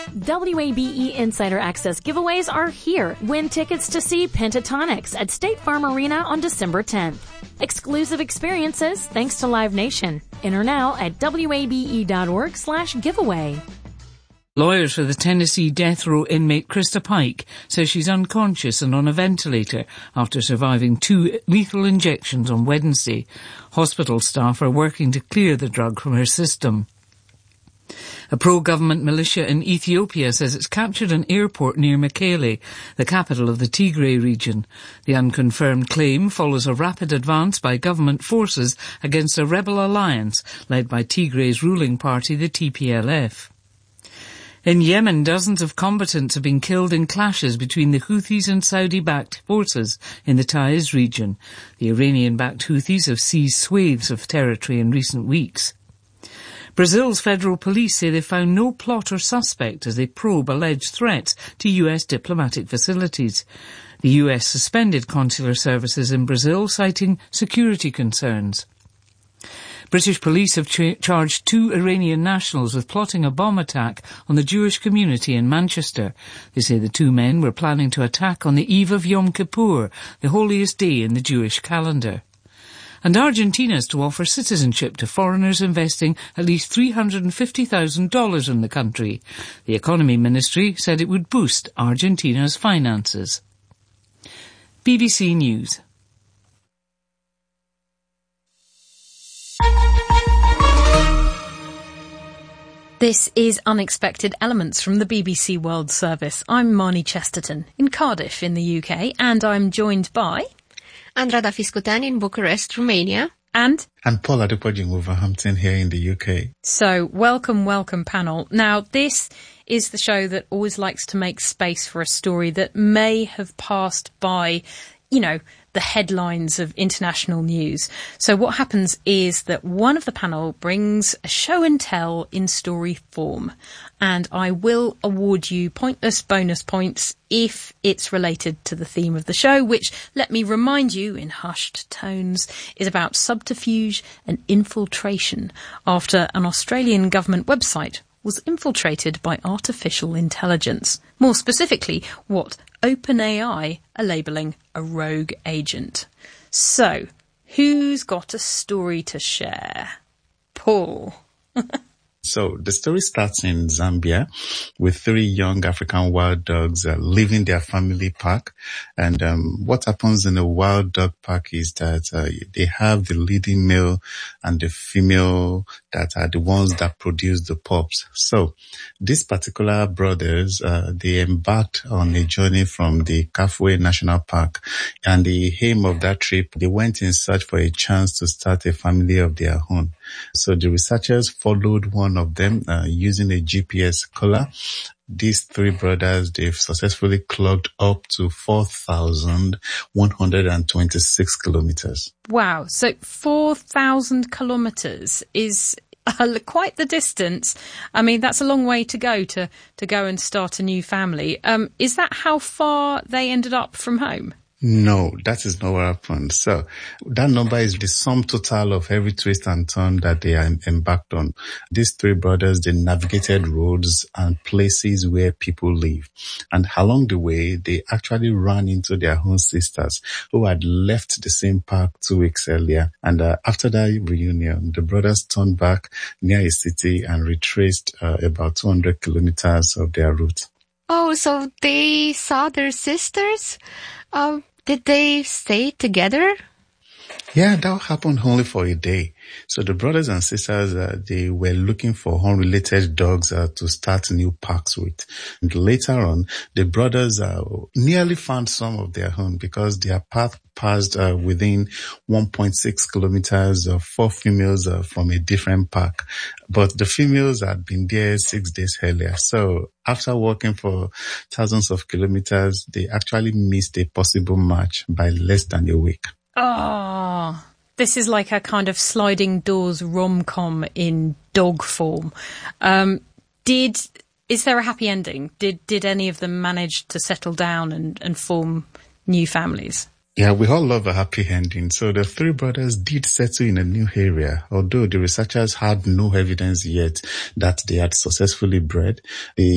WABE Insider Access giveaways are here. Win tickets to see Pentatonics at State Farm Arena on December 10th. Exclusive experiences thanks to Live Nation. Enter now at wabe.org/giveaway. Lawyers for the Tennessee death row inmate Krista Pike says she's unconscious and on a ventilator after surviving 2 lethal injections on Wednesday. Hospital staff are working to clear the drug from her system. A pro-government militia in Ethiopia says it's captured an airport near Mekele, the capital of the Tigray region. The unconfirmed claim follows a rapid advance by government forces against a rebel alliance led by Tigray's ruling party, the TPLF. In Yemen, dozens of combatants have been killed in clashes between the Houthis and Saudi-backed forces in the Taiz region. The Iranian-backed Houthis have seized swathes of territory in recent weeks. Brazil's federal police say they found no plot or suspect as they probe alleged threats to US diplomatic facilities. The US suspended consular services in Brazil, citing security concerns. British police have charged 2 Iranian nationals with plotting a bomb attack on the Jewish community in Manchester. They say the 2 men were planning to attack on the eve of Yom Kippur, the holiest day in the Jewish calendar. And Argentina is to offer citizenship to foreigners investing at least $350,000 in the country. The Economy Ministry said it would boost Argentina's finances. BBC News. This is Unexpected Elements from the BBC World Service. I'm Marnie Chesterton in Cardiff in the UK, and I'm joined by Andrada Fiscutan in Bucharest, Romania. And Paul Adepoju in Wolverhampton here in the UK. So, welcome panel. Now, this is the show that always likes to make space for a story that may have passed by, the headlines of international news. So what happens is that one of the panel brings a show and tell in story form, and I will award you pointless bonus points if it's related to the theme of the show, which, let me remind you in hushed tones, is about subterfuge and infiltration after an Australian government website was infiltrated by artificial intelligence. More specifically, what OpenAI are labelling a rogue agent. So, who's got a story to share? Paul. So the story starts in Zambia with 3 young African wild dogs leaving their family park. And what happens in a wild dog park is that they have the leading male and the female that are the ones that produce the pups. So these particular brothers, they embarked on a journey from the Kafue National Park. And the aim of that trip, they went in search for a chance to start a family of their own. So the researchers followed one of them using a GPS collar. These 3 brothers, they've successfully clocked up to 4,126 kilometers. Wow. So 4,000 kilometers is quite the distance. I mean, that's a long way to go and start a new family. Is that how far they ended up from home? No, that is not what happened. So that number is the sum total of every twist and turn that they are embarked on. These 3 brothers, they navigated roads and places where people live. And along the way, they actually ran into their own sisters who had left the same park 2 weeks earlier. And after that reunion, the brothers turned back near a city and retraced about 200 kilometers of their route. Oh, so they saw their sisters? Did they stay together? Yeah, that happened only for a day. So the brothers and sisters, they were looking for unrelated dogs to start new parks with. And later on, the brothers nearly found some of their own because their path passed within 1.6 kilometers of 4 females from a different park. But the females had been there 6 days earlier. So after walking for thousands of kilometers, they actually missed a possible match by less than a week. Oh, this is like a kind of sliding doors rom-com in dog form. Is there a happy ending? Did any of them manage to settle down and form new families? Yeah, we all love a happy ending. So the 3 brothers did settle in a new area, although the researchers had no evidence yet that they had successfully bred. The